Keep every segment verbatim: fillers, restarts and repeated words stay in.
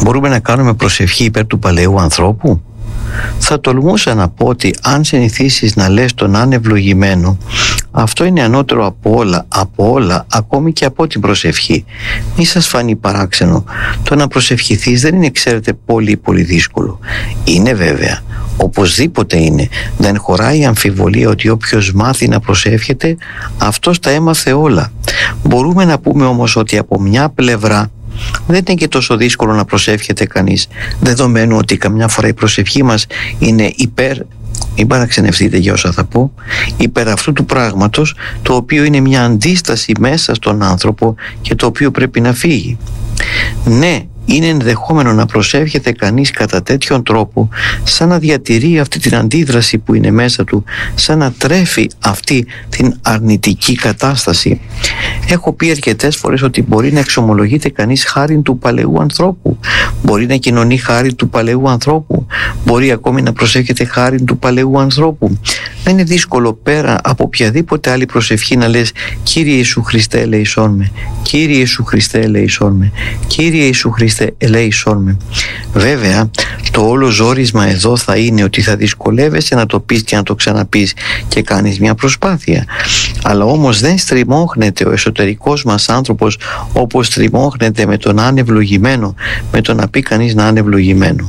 Μπορούμε να κάνουμε προσευχή υπέρ του παλαιού ανθρώπου? Θα τολμούσα να πω ότι αν συνηθίσεις να λες τον ανευλογημένο, αυτό είναι ανώτερο από όλα, από όλα, ακόμη και από την προσευχή. Μη σας φανεί παράξενο. Το να προσευχηθείς δεν είναι, ξέρετε, πολύ πολύ δύσκολο. Είναι βέβαια, οπωσδήποτε είναι. Δεν χωράει αμφιβολία ότι όποιος μάθει να προσεύχεται, αυτός τα έμαθε όλα. Μπορούμε να πούμε όμως ότι από μια πλευρά δεν είναι και τόσο δύσκολο να προσεύχεται κανείς, δεδομένου ότι καμιά φορά η προσευχή μας είναι υπέρ, μην παραξενευτείτε για όσα θα πω, υπέρ αυτού του πράγματος, το οποίο είναι μια αντίσταση μέσα στον άνθρωπο και το οποίο πρέπει να φύγει. Ναι, είναι ενδεχόμενο να προσεύχεται κανείς κατά τέτοιον τρόπο, σαν να διατηρεί αυτή την αντίδραση που είναι μέσα του, σαν να τρέφει αυτή την αρνητική κατάσταση. Έχω πει αρκετές φορές ότι μπορεί να εξομολογείται κανείς χάριν του παλαιού ανθρώπου, μπορεί να κοινωνεί χάριν του παλαιού ανθρώπου, μπορεί ακόμη να προσεύχεται χάριν του παλαιού ανθρώπου. Δεν είναι δύσκολο πέρα από οποιαδήποτε άλλη προσευχή να λες «Κύριε Ιησού Χριστέ ελέησόν με, Κύριε Ιησού Χριστέ ελέησόν με, Κύριε Ιησού Χριστέ ελέησόν με». Βέβαια, το όλο ζόρισμα εδώ θα είναι ότι θα δυσκολεύεσαι να το πεις και να το ξαναπείς και κάνεις μια προσπάθεια. Αλλά όμως δεν στριμώχνεται ο εσωτερικός μας άνθρωπος όπως στριμώχνεται με τον ανευλογημένο, με το να πει κανείς να είναι ευλογημένο.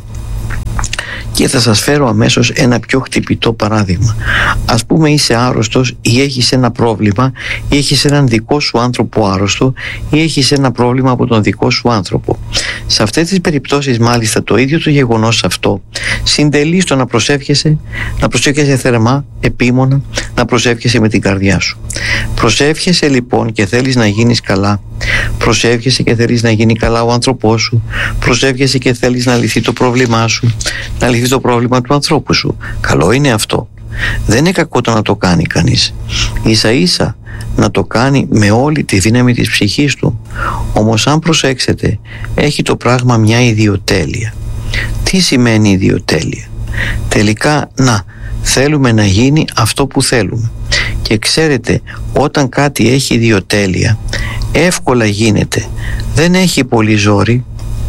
Και θα σας φέρω αμέσως ένα πιο χτυπητό παράδειγμα. Ας πούμε είσαι άρρωστος ή έχεις ένα πρόβλημα ή έχεις έναν δικό σου άνθρωπο άρρωστο ή έχεις ένα πρόβλημα από τον δικό σου άνθρωπο. Σε αυτές τις περιπτώσεις μάλιστα το ίδιο το γεγονός αυτό συντελεί στο να προσεύχεσαι, να προσεύχεσαι θερμά, επίμονα, να προσεύχεσαι με την καρδιά σου. Προσεύχεσαι λοιπόν και θέλεις να γίνεις καλά. Προσεύχεσαι και θέλεις να γίνει καλά ο άνθρωπός σου. Προσεύχεσαι και θέλεις να λυθεί το πρόβλημά σου, να λυθεί το πρόβλημα του ανθρώπου σου. Καλό είναι αυτό. Δεν είναι κακό το να το κάνει κανείς. Ίσα ίσα να το κάνει με όλη τη δύναμη της ψυχής του. Όμως αν προσέξετε, έχει το πράγμα μια ιδιοτέλεια. Τι σημαίνει ιδιοτέλεια? Τελικά να θέλουμε να γίνει αυτό που θέλουμε. Και ξέρετε, όταν κάτι έχει ιδιοτέλεια, εύκολα γίνεται. Δεν έχει πολύ ζόρι.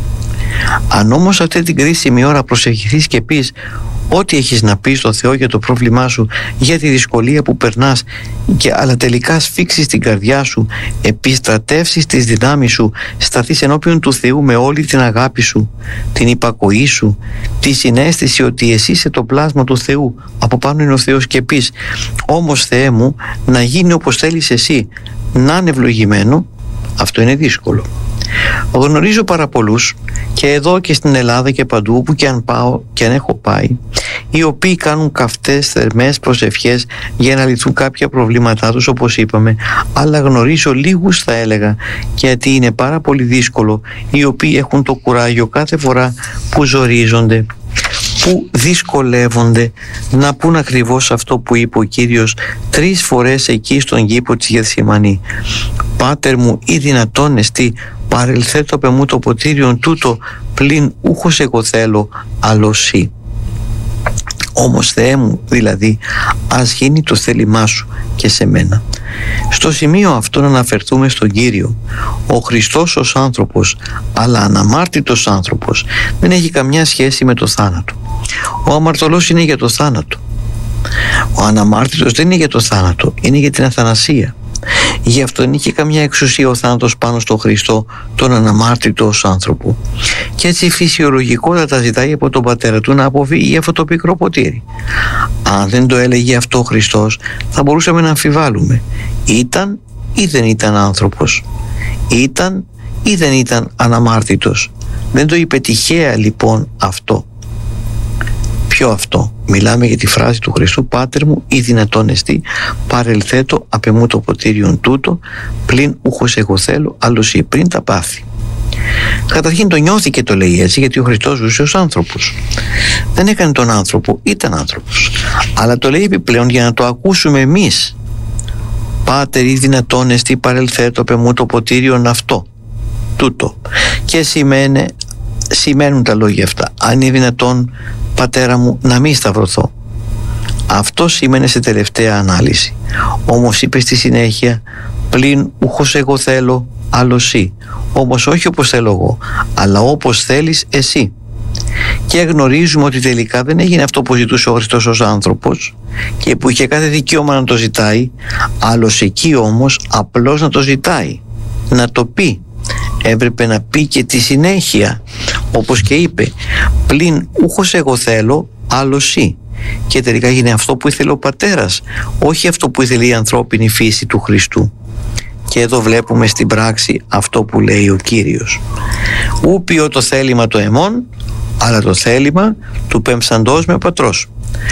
Αν όμως αυτή την κρίσιμη ώρα προσευχηθείς και πεις ό,τι έχεις να πεις στο Θεό για το πρόβλημά σου, για τη δυσκολία που περνάς, και, αλλά τελικά σφίξεις την καρδιά σου, επιστρατεύσεις τις δυνάμεις σου, σταθείς ενώπιον του Θεού με όλη την αγάπη σου, την υπακοή σου, τη συναίσθηση ότι εσύ είσαι το πλάσμα του Θεού, από πάνω είναι ο Θεός, και πεις όμως Θεέ μου να γίνει όπως θέλεις εσύ, να είναι ευλογημένο, αυτό είναι δύσκολο. Γνωρίζω πάρα πολλούς, και εδώ και στην Ελλάδα και παντού που και αν πάω και αν έχω πάει, οι οποίοι κάνουν καυτές θερμές προσευχές για να λυθούν κάποια προβλήματά τους, όπως είπαμε, αλλά γνωρίζω λίγους, θα έλεγα, γιατί είναι πάρα πολύ δύσκολο, οι οποίοι έχουν το κουράγιο κάθε φορά που ζορίζονται, που δυσκολεύονται, να πούν ακριβώς αυτό που είπε ο Κύριος τρεις φορές εκεί στον κήπο της Γεθσιμανή. «Πάτερ μου, ή δυνατόν εστί, παρελθέτω απ' εμού το ποτήριον τούτο, πλην ούχος εγώ θέλω, αλλά σύ». Όμως Θεέ μου, δηλαδή, ας γίνει το θέλημά σου και σε μένα. Στο σημείο αυτό να αναφερθούμε στον Κύριο. Ο Χριστός ως άνθρωπος, αλλά αναμάρτητος άνθρωπος, δεν έχει καμιά σχέση με το θάνατο. Ο αμαρτωλός είναι για το θάνατο. Ο αναμάρτητος δεν είναι για το θάνατο, είναι για την αθανασία. Γι' αυτό δεν είχε καμιά εξουσία ο θάνατος πάνω στον Χριστό, τον αναμάρτητο ως άνθρωπο. Και έτσι φυσιολογικότατα ζητάει από τον Πατέρα του να αποφύγει αυτό το πικρό ποτήρι. Αν δεν το έλεγε αυτό ο Χριστός, θα μπορούσαμε να αμφιβάλλουμε. Ήταν ή δεν ήταν άνθρωπος? Ήταν ή δεν ήταν αναμάρτητος? Δεν το είπε τυχαία λοιπόν αυτό. Ποιο αυτό? Μιλάμε για τη φράση του Χριστού «Πάτερ μου, ή δυνατόν εστί, παρελθέτω απ' εμού το ποτήριον τούτο, πλην ούχος εγώ θέλω, άλλος ή», πριν τα πάθη. Καταρχήν το νιώθει και το λέει έτσι, γιατί ο Χριστός ζούσε ως άνθρωπος. Δεν έκανε τον άνθρωπο, ήταν άνθρωπος. Αλλά το λέει επιπλέον για να το ακούσουμε εμείς. «Πάτερ, ή δυνατόν εστί, παρελθέτω απ' εμού το ποτήριον αυτό, τούτο». Και σημαίνει, σημαίνουν τα λόγια αυτά. Αν είναι δυνατόν, Πατέρα μου, να μην σταυρωθώ. Αυτό σήμαινε σε τελευταία ανάλυση. Όμως είπε στη συνέχεια, πλην ούχος εγώ θέλω, άλλος σύ. όμως όχι όπως θέλω εγώ, αλλά όπως θέλεις εσύ. Και γνωρίζουμε ότι τελικά δεν έγινε αυτό που ζητούσε ο Χριστός ως άνθρωπος και που είχε κάθε δικαίωμα να το ζητάει, άλλος εκεί όμως απλώς να το ζητάει, να το πει. Έπρεπε να πει και τη συνέχεια, όπως και είπε, πλην ούχος εγώ θέλω, άλλος εσύ. Και τελικά έγινε αυτό που ήθελε ο Πατέρας, όχι αυτό που ήθελε η ανθρώπινη φύση του Χριστού. Και εδώ βλέπουμε στην πράξη αυτό που λέει ο Κύριος. Ου ποιώ το θέλημα το εμών, αλλά το θέλημα του πεμψαντός με πατρός.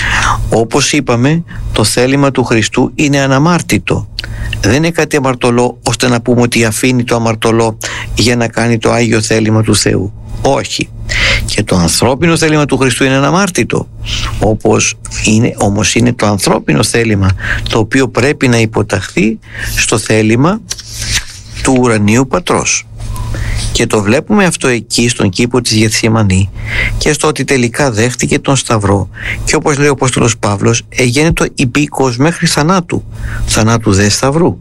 Όπως είπαμε, το θέλημα του Χριστού είναι αναμάρτητο. Δεν είναι κάτι αμαρτωλό ώστε να πούμε ότι αφήνει το αμαρτωλό για να κάνει το Άγιο θέλημα του Θεού. Όχι. Και το ανθρώπινο θέλημα του Χριστού είναι αναμάρτητο. Όπως είναι, όμως είναι το ανθρώπινο θέλημα το οποίο πρέπει να υποταχθεί στο θέλημα του ουρανίου Πατρός. Και το βλέπουμε αυτό εκεί στον κήπο της Γεθσιμανή και στο ότι τελικά δέχτηκε τον Σταυρό και όπως λέει ο Απόστολος Παύλος, εγένετο υπήκος μέχρι θανάτου, θανάτου δε Σταυρού.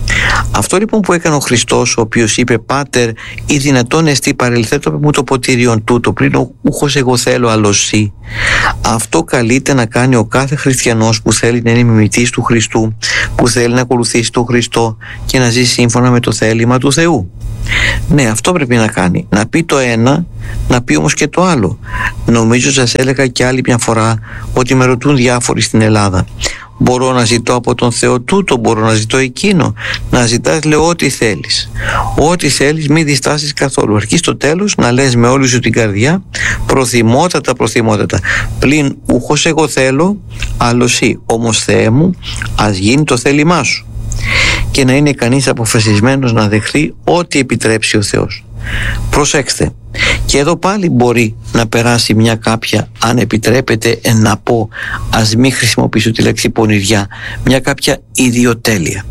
Αυτό λοιπόν που έκανε ο Χριστός, ο οποίος είπε «Πάτερ, ή δυνατόν εστί παρελθέτω μου το ποτήριον τούτο, πλην ούχος εγώ θέλω αλλοσί», αυτό καλείται να κάνει ο κάθε χριστιανός που θέλει να είναι μιμητής του Χριστού, που θέλει να ακολουθήσει τον Χριστό και να ζει σύμφωνα με το θέλημα του Θεού. Ναι, αυτό πρέπει να κάνει, να πει το ένα, να πει όμως και το άλλο. Νομίζω σας έλεγα και άλλη μια φορά ότι με ρωτούν διάφοροι στην Ελλάδα. Μπορώ να ζητώ από τον Θεό τούτο, μπορώ να ζητώ εκείνο. Να ζητάς, λέω, ό,τι θέλεις. Ό,τι θέλεις, μην διστάσεις καθόλου. Αρκεί στο τέλος να λες με όλη σου την καρδιά, προθυμότατα, προθυμότατα. Πλην ούχος εγώ θέλω, άλλωσι. Όμως Θεέ μου, ας γίνει το θέλημά σου. Και να είναι κανείς αποφασισμένος να δεχθεί ό,τι επιτρέψει ο Θεός. Προσέξτε, και εδώ πάλι μπορεί να περάσει μια κάποια, αν επιτρέπετε να πω, ας μην χρησιμοποιήσω τη λέξη πονηριά, μια κάποια ιδιοτέλεια.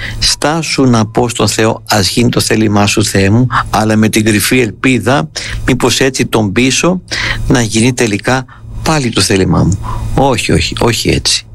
Στάσου να πω στον Θεό, ας γίνει το θέλημά σου Θεέ μου, αλλά με την κρυφή ελπίδα μήπως έτσι τον πείσω να γίνει τελικά πάλι το θέλημά μου. Όχι, όχι, όχι έτσι.